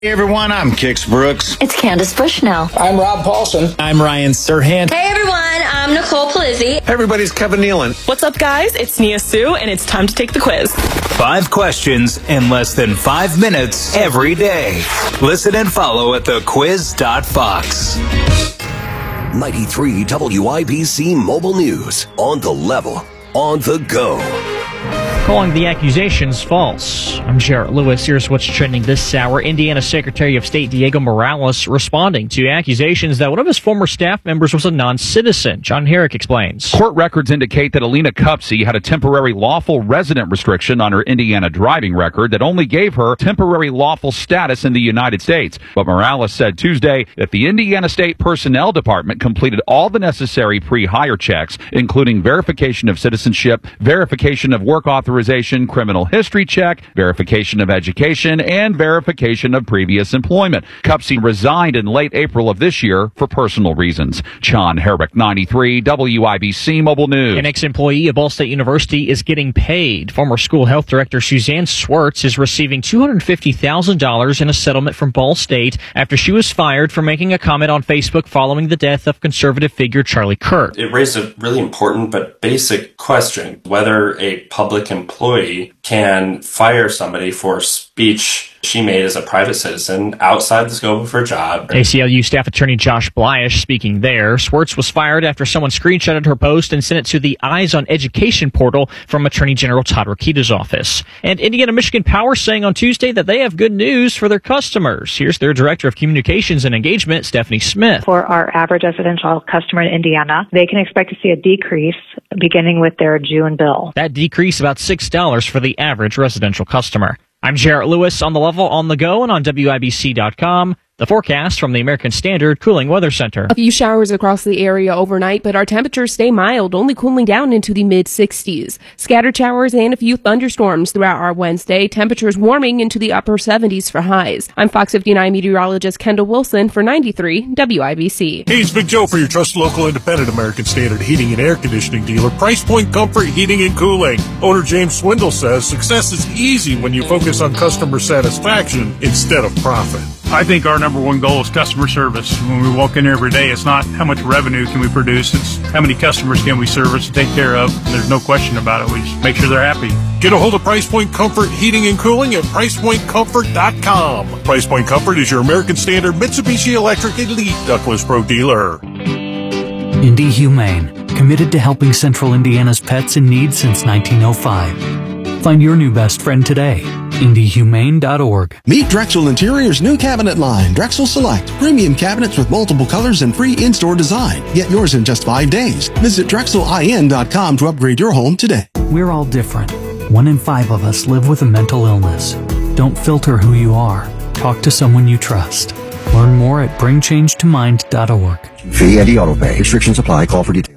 Hey everyone, I'm Kix Brooks. It's Candace Bushnell. I'm Rob Paulson. I'm Ryan Serhant. Hey everyone, I'm Nicole Palizzi. Hey everybody's Kevin Nealon. What's up guys, it's Nia Sue and it's time to take the quiz. 5 questions in less than 5 minutes every day. Listen and follow at thequiz.fox. 93 WIBC Mobile News. On the level, on the go. Calling the accusations false. I'm Jarrett Lewis. Here's what's trending this hour. Indiana Secretary of State Diego Morales responding to accusations that one of his former staff members was a non-citizen. John Herrick explains. Court records indicate that Alina Cupsey had a temporary lawful resident restriction on her Indiana driving record that only gave her temporary lawful status in the United States. But Morales said Tuesday that the Indiana State Personnel Department completed all the necessary pre-hire checks, including verification of citizenship, verification of work authorization, criminal history check, verification of education, and verification of previous employment. Cupsey resigned in late April of this year for personal reasons. John Herrick, 93 WIBC Mobile News. An ex-employee of Ball State University is getting paid. Former school health director Suzanne Swartz is receiving $250,000 in a settlement from Ball State after she was fired for making a comment on Facebook following the death of conservative figure Charlie Kirk. It raised a really important but basic question, whether a public employee can fire somebody for speech she made as a private citizen outside the scope of her job. ACLU staff attorney Josh Blyish speaking there. Swartz was fired after someone screenshotted her post and sent it to the Eyes on Education portal from Attorney General Todd Rokita's office. And Indiana Michigan Power saying on Tuesday that they have good news for their customers. Here's their Director of Communications and Engagement, Stephanie Smith. For our average residential customer in Indiana, they can expect to see a decrease beginning with their June bill. That decrease about $6 for the average residential customer. I'm Jarrett Lewis on the level, on the go, and on WIBC.com. The forecast from the American Standard Cooling Weather Center. A few showers across the area overnight, but our temperatures stay mild, only cooling down into the mid-60s. Scattered showers and a few thunderstorms throughout our Wednesday. Temperatures warming into the upper 70s for highs. I'm Fox 59 meteorologist Kendall Wilson for 93 WIBC. Hey, it's Big Joe for your trusted local independent American Standard heating and air conditioning dealer, Price Point Comfort Heating and Cooling. Owner James Swindle says success is easy when you focus on customer satisfaction instead of profit. I think our number one goal is customer service. When we walk in here every day, it's not how much revenue can we produce, it's how many customers can we service and take care of. And there's no question about it. We just make sure they're happy. Get a hold of Price Point Comfort Heating and Cooling at PricePointComfort.com. Price Point Comfort is your American Standard Mitsubishi Electric Elite Ductless Pro dealer. Indy Humane, committed to helping Central Indiana's pets in need since 1905. Find your new best friend today. IndyHumane.org. Meet Drexel Interior's new cabinet line, Drexel Select. Premium cabinets with multiple colors and free in-store design. Get yours in just 5 days. Visit DrexelIN.com to upgrade your home today. We're all different. 1 in 5 of us live with a mental illness. Don't filter who you are. Talk to someone you trust. Learn more at BringChangeToMind.org. Fee and auto pay. Restrictions apply. Call for details.